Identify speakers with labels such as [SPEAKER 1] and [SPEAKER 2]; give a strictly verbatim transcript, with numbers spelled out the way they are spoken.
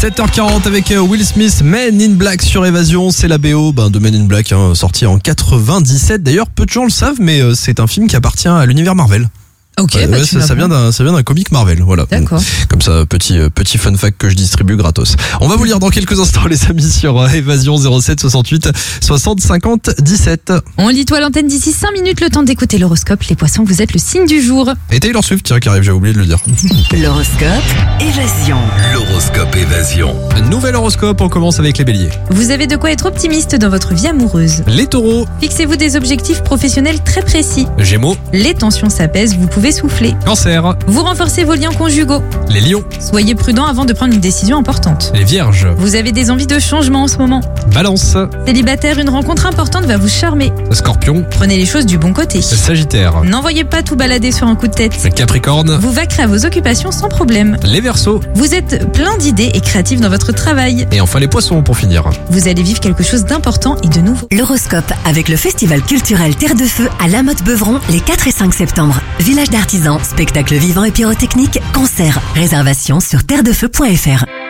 [SPEAKER 1] sept heures quarante avec Will Smith, Men in Black sur Évasion. C'est la B O ben, de Men in Black, hein, sorti en quatre-vingt-dix-sept. D'ailleurs, peu de gens le savent, mais euh, c'est un film qui appartient à l'univers Marvel.
[SPEAKER 2] Ok,
[SPEAKER 1] ouais,
[SPEAKER 2] bah
[SPEAKER 1] ouais, ça, ça vient d'un ça vient d'un comic Marvel, voilà.
[SPEAKER 2] D'accord.
[SPEAKER 1] Comme ça, petit petit fun fact que je distribue gratos. On va vous lire dans quelques instants les amis sur euh, Évasion zéro sept soixante-huit soixante cinquante dix-sept.
[SPEAKER 2] On lit toi l'antenne d'ici cinq minutes, le temps d'écouter l'horoscope. Les poissons, vous êtes le signe du jour.
[SPEAKER 1] Et Taylor Swift, tiens, qui arrive, j'ai oublié de le dire.
[SPEAKER 3] L'horoscope Évasion.
[SPEAKER 4] L'horoscope Évasion.
[SPEAKER 1] Nouvel horoscope, on commence avec les béliers.
[SPEAKER 2] Vous avez de quoi être optimiste dans votre vie amoureuse.
[SPEAKER 1] Les taureaux,
[SPEAKER 2] Fixez-vous des objectifs professionnels très précis.
[SPEAKER 1] gémeaux,
[SPEAKER 2] Les tensions s'apaisent, vous pouvez souffler.
[SPEAKER 1] cancer,
[SPEAKER 2] Vous renforcez vos liens conjugaux.
[SPEAKER 1] les lions,
[SPEAKER 2] Soyez prudent avant de prendre une décision importante.
[SPEAKER 1] les vierges,
[SPEAKER 2] Vous avez des envies de changement en ce moment.
[SPEAKER 1] balance,
[SPEAKER 2] Célibataire, une rencontre importante va vous charmer.
[SPEAKER 1] scorpion,
[SPEAKER 2] Prenez les choses du bon côté.
[SPEAKER 1] sagittaire,
[SPEAKER 2] N'envoyez pas tout balader sur un coup de tête.
[SPEAKER 1] capricorne,
[SPEAKER 2] Vous vaquerez à vos occupations sans problème.
[SPEAKER 1] les verseaux
[SPEAKER 2] Vous êtes plein d'idées et créatif dans votre travail.
[SPEAKER 1] et enfin les poissons pour finir.
[SPEAKER 2] Vous allez vivre quelque chose d'important et de nouveau.
[SPEAKER 3] L'horoscope avec le festival culturel Terre de Feu à La Motte-Beuvron les quatre et cinq septembre. Village d'artisans, spectacles vivants et pyrotechniques, concerts. Réservation sur terre de feu point f r.